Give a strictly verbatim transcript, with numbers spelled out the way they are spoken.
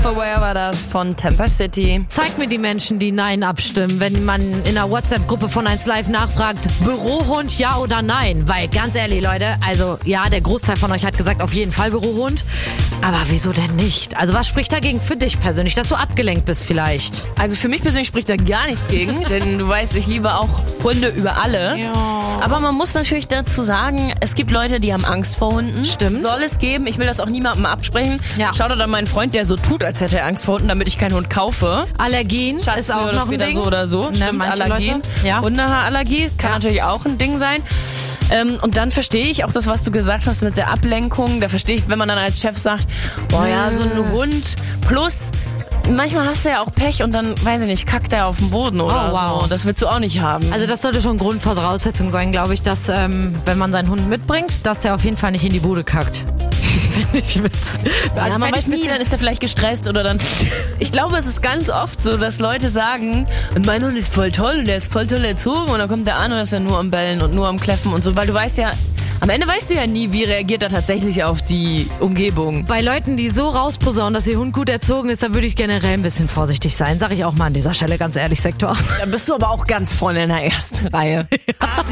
Self-Aware war das von Temper City. Zeigt mir die Menschen, die Nein abstimmen, wenn man in einer WhatsApp-Gruppe von eins Live nachfragt, Bürohund ja oder nein? Weil ganz ehrlich, Leute, also ja, der Großteil von euch hat gesagt, auf jeden Fall Bürohund. Aber wieso denn nicht? Also was spricht dagegen für dich persönlich, dass du abgelenkt bist vielleicht? Also für mich persönlich spricht da gar nichts gegen, denn du weißt, ich liebe auch Hunde über alles. Ja. Aber man muss natürlich dazu sagen, es gibt Leute, die haben Angst vor Hunden. Stimmt. Soll es geben. Ich will das auch niemandem absprechen. Ja. Schaut doch an meinen Freund, der so tut, als hätte er Angst vor Hunden, damit ich keinen Hund kaufe. Allergien Schatz, ist auch oder noch ein später Ding. so oder so. Ne, Stimmt, manche Allergien. Leute. Ja. Hundehaarallergie kann Ja. natürlich auch ein Ding sein. Ähm, und dann verstehe ich auch das, was du gesagt hast mit der Ablenkung. Da verstehe ich, wenn man dann als Chef sagt, boah ja, so ein Hund plus... Manchmal hast du ja auch Pech und dann, weiß ich nicht, kackt er auf den Boden oder Oh, wow. so. Das willst du auch nicht haben. Also das sollte schon Grundvoraussetzung sein, glaube ich, dass ähm, wenn man seinen Hund mitbringt, dass der auf jeden Fall nicht in die Bude kackt. Finde ich witzig. ja, Also man fänd weiß ich ein nie, bisschen- dann ist er vielleicht gestresst oder dann... Ich glaube, es ist ganz oft so, dass Leute sagen, mein Hund ist voll toll und der ist voll toll erzogen und dann kommt der an und ist ja nur am Bellen und nur am Kläffen und so, weil du weißt ja, am Ende weißt du ja nie, wie reagiert er tatsächlich auf die Umgebung. Bei Leuten, die so rausposaunen, dass ihr Hund gut erzogen ist, da würde ich generell ein bisschen vorsichtig sein. Sag ich auch mal an dieser Stelle ganz ehrlich, Sektor. Da bist du aber auch ganz vorne in der ersten Reihe.